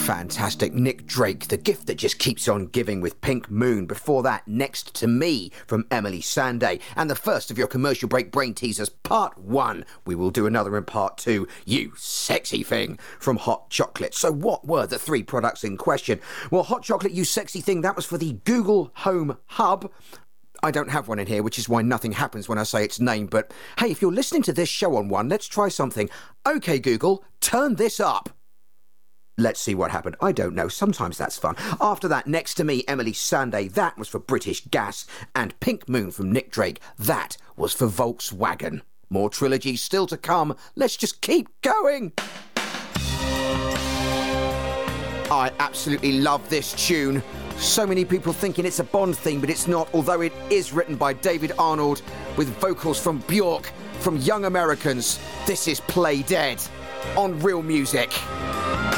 Fantastic. Nick Drake, The Gift That Just Keeps On Giving with Pink Moon. Before that, Next to Me from Emily Sandé. And the first of your commercial break brain teasers, part 1. We will do another in part 2. You Sexy Thing from Hot Chocolate. So what were the 3 products in question? Well, Hot Chocolate, You Sexy Thing, that was for the Google Home Hub. I don't have one in here, which is why nothing happens when I say its name. But hey, if you're listening to this show on one, let's try something. OK, Google, turn this up. Let's see what happened. I don't know. Sometimes that's fun. After that, Next to Me, Emily Sandé. That was for British Gas. And Pink Moon from Nick Drake. That was for Volkswagen. More trilogies still to come. Let's just keep going. I absolutely love this tune. So many people thinking it's a Bond theme, but it's not, although it is written by David Arnold with vocals from Bjork from Young Americans. This is Play Dead on Real Music.